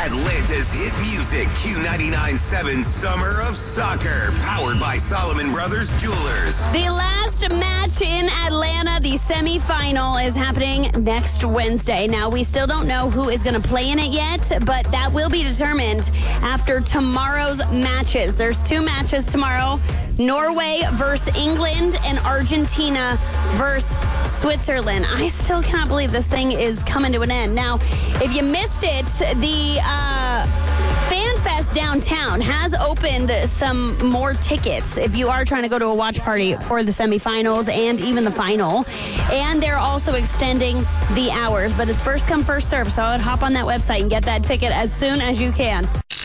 Atlanta's hit music, Q99.7 Summer of Soccer, powered by Solomon Brothers Jewelers. The last match in Atlanta, the semifinal, is happening next Wednesday. Now, we still don't know who is going to play in it yet, but that will be determined after tomorrow's matches. There's 2 matches tomorrow. Norway versus England and Argentina versus Switzerland. I still cannot believe this thing is coming to an end. Now, if you missed it, the Fan Fest downtown has opened some more tickets if you are trying to go to a watch party for the semifinals and even the final. And they're also extending the hours, but it's first come, first serve. So I would hop on that website and get that ticket as soon as you can.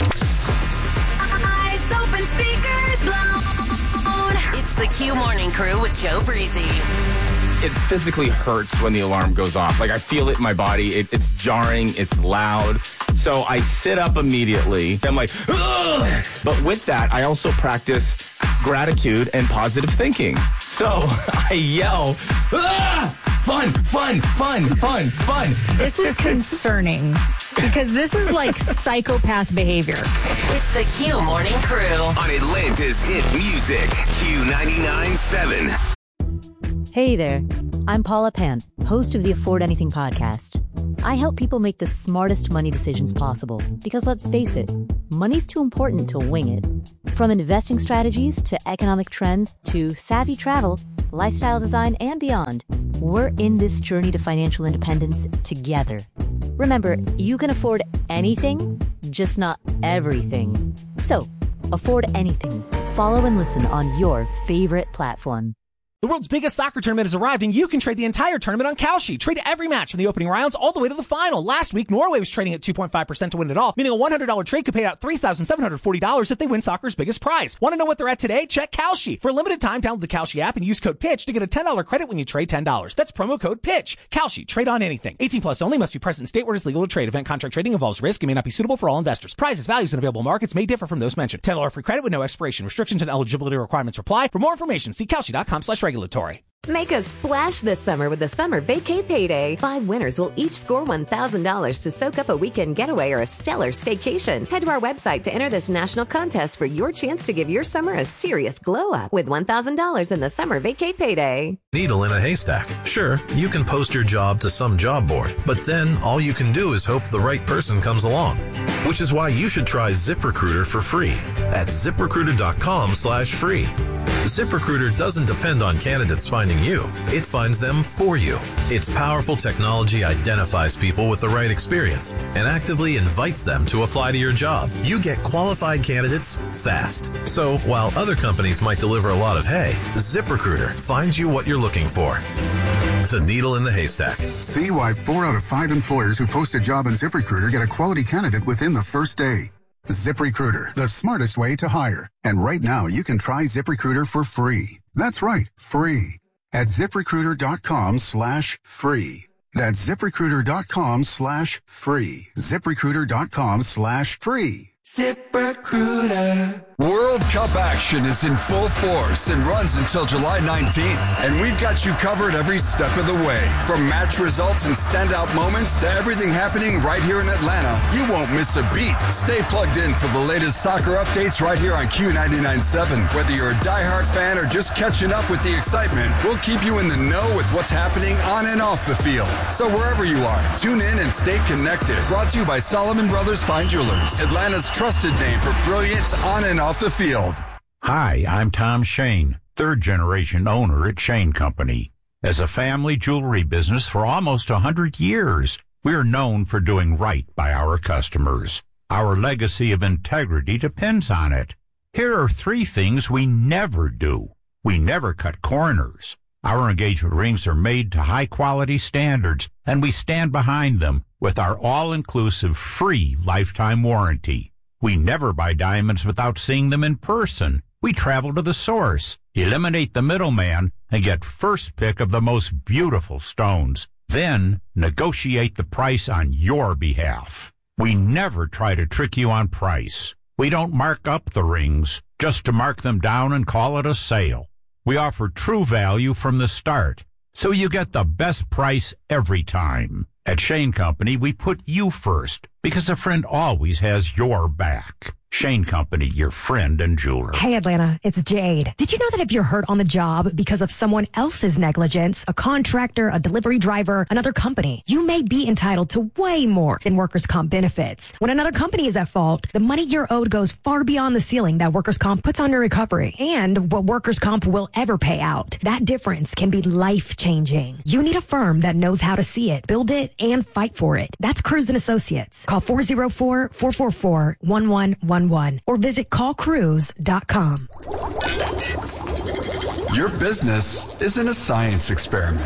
Eyes open, speakers blown. It's the Q Morning Crew with Joe Breezy. It physically hurts when the alarm goes off. Like, I feel it in my body. It's jarring. It's loud. So I sit up immediately. I'm like, ugh! But with that, I also practice gratitude and positive thinking. So I yell, ah! Fun, fun, fun, fun, fun. This is concerning because this is like psychopath behavior. It's the Q Morning Crew On Atlanta's hit music, Q99.7. Hey there, I'm Paula Pant, host of the Afford Anything podcast. I help people make the smartest money decisions possible because, let's face it, money's too important to wing it. From investing strategies to economic trends to savvy travel, lifestyle design, and beyond, we're in this journey to financial independence together. Remember, you can afford anything, just not everything. So, afford anything. Follow and listen on your favorite platform. The world's biggest soccer tournament has arrived, and you can trade the entire tournament on Kalshi. Trade every match from the opening rounds all the way to the final. Last week, Norway was trading at 2.5% to win it all, meaning a $100 trade could pay out $3,740 if they win soccer's biggest prize. Want to know what they're at today? Check Kalshi. For a limited time, download the Kalshi app and use code PITCH to get a $10 credit when you trade $10. That's promo code PITCH. Kalshi. Trade on anything. 18 plus only. Must be present in state where it is legal to trade. Event contract trading involves risk and may not be suitable for all investors. Prizes, values, and available markets may differ from those mentioned. $10 free credit with no expiration. Restrictions and eligibility requirements apply. For more information, see Kalshi.com/regulatory. Make a splash this summer with the Summer Vacay Payday. 5 winners will each score $1,000 to soak up a weekend getaway or a stellar staycation. Head to our website to enter this national contest for your chance to give your summer a serious glow up with $1,000 in the Summer Vacay Payday. Needle in a haystack. Sure, you can post your job to some job board, but then all you can do is hope the right person comes along. Which is why you should try ZipRecruiter for free at ZipRecruiter.com/free. ZipRecruiter doesn't depend on candidates finding you. It finds them for you. Its powerful technology identifies people with the right experience and actively invites them to apply to your job. You get qualified candidates fast. So while other companies might deliver a lot of hay, ZipRecruiter finds you what you're looking for. The needle in the haystack. See why 4 out of 5 employers who post a job on ZipRecruiter get a quality candidate within the first day. ZipRecruiter, the smartest way to hire. And right now, you can try ZipRecruiter for free. That's right, free. At ZipRecruiter.com/free. That's ZipRecruiter.com/free. ZipRecruiter.com/free. ZipRecruiter. World Cup action is in full force and runs until July 19th. And we've got you covered every step of the way. From match results and standout moments to everything happening right here in Atlanta, you won't miss a beat. Stay plugged in for the latest soccer updates right here on Q99.7. Whether you're a diehard fan or just catching up with the excitement, we'll keep you in the know with what's happening on and off the field. So wherever you are, tune in and stay connected. Brought to you by Solomon Brothers Fine Jewelers, Atlanta's trusted name for brilliance on and off the field. Hi, I'm Tom Shane, third-generation owner at Shane Company. As a family jewelry business for almost 100 years, we're known for doing right by our customers. Our legacy of integrity depends on it. Here are 3 things we never do. We never cut corners. Our engagement rings are made to high-quality standards, and we stand behind them with our all-inclusive free lifetime warranty. We never buy diamonds without seeing them in person. We travel to the source, eliminate the middleman, and get first pick of the most beautiful stones. Then negotiate the price on your behalf. We never try to trick you on price. We don't mark up the rings just to mark them down and call it a sale. We offer true value from the start, so you get the best price every time. At Shane Company, we put you first because a friend always has your back. Shane Company, your friend and jeweler. Hey, Atlanta, it's Jade. Did you know that if you're hurt on the job because of someone else's negligence, a contractor, a delivery driver, another company, you may be entitled to way more than workers' comp benefits? When another company is at fault, the money you're owed goes far beyond the ceiling that workers' comp puts on your recovery and what workers' comp will ever pay out. That difference can be life-changing. You need a firm that knows how to see it, build it, and fight for it. That's Cruz & Associates. Call 404-444-1111 or visit callcruise.com. Your business isn't a science experiment.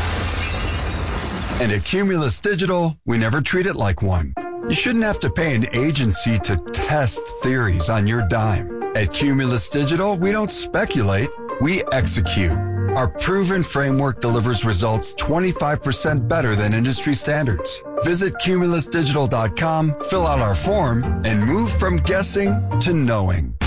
And at Cumulus Digital, we never treat it like one. You shouldn't have to pay an agency to test theories on your dime. At Cumulus Digital, we don't speculate, we execute. Our proven framework delivers results 25% better than industry standards. Visit cumulusdigital.com, fill out our form, and move from guessing to knowing.